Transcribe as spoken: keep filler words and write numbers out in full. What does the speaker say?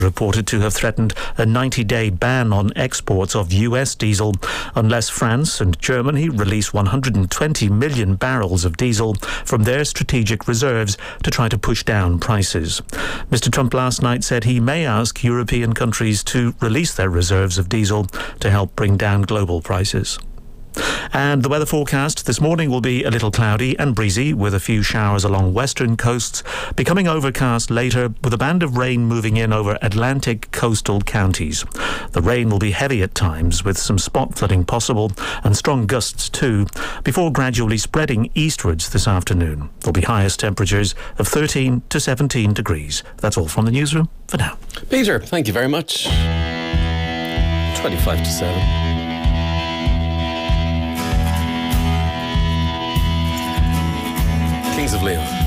reported to have threatened a ninety-day ban on exports of U S diesel unless France and Germany release one hundred twenty million barrels of diesel from their strategic reserves to try to push down prices. Mister Trump last night said he may ask European countries to release their reserves of diesel to help bring down global prices. And the weather forecast this morning will be a little cloudy and breezy with a few showers along western coasts, becoming overcast later with a band of rain moving in over Atlantic coastal counties. The rain will be heavy at times with some spot flooding possible and strong gusts too, before gradually spreading eastwards this afternoon. There'll be highest temperatures of thirteen to seventeen degrees. That's all from the newsroom for now. Peter, thank you very much. twenty-five to seven. Kings of Leon.